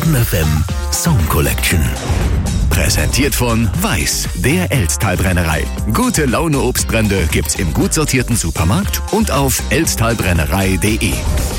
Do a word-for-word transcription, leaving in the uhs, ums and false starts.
Fun F M Song Collection. Präsentiert von Weiß, der Elsttalbrennerei. Gute Laune Obstbrände gibt's im gut sortierten Supermarkt und auf elsttalbrennerei punkt de.